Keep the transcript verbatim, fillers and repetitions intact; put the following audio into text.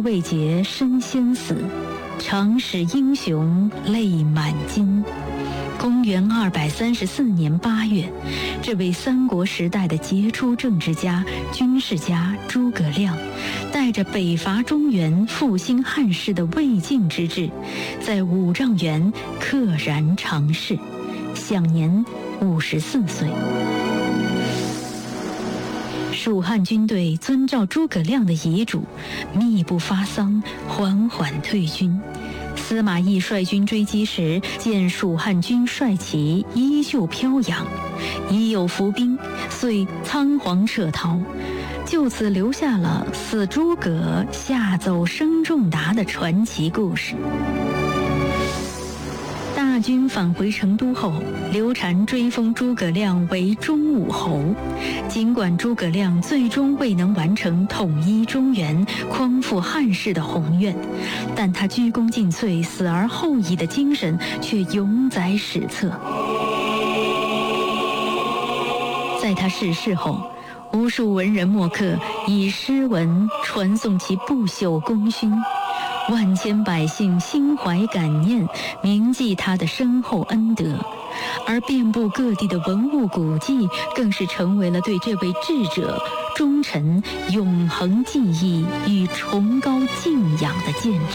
未捷身先死，常使英雄泪满襟。公元二百三十四年八月，这位三国时代的杰出政治家、军事家诸葛亮，带着北伐中原、复兴汉室的未竟之志，在五丈原溘然长逝，享年五十四岁。蜀汉军队遵照诸葛亮的遗嘱，密不发丧，缓缓退军。司马懿率军追击时，见蜀汉军帅旗依旧飘扬，已有伏兵，遂仓皇撤逃，就此留下了死诸葛下走生仲达的传奇故事。大军返回成都后，刘禅追封诸葛亮为中武侯。尽管诸葛亮最终未能完成统一中原、匡复汉室的宏愿，但他鞠躬尽瘁、死而后已的精神却永载史册。在他逝世后，无数文人墨客以诗文传颂其不朽功勋，万千百姓心怀感念，铭记他的深厚恩德，而遍布各地的文物古迹更是成为了对这位智者、忠臣永恒记忆与崇高敬仰的见证。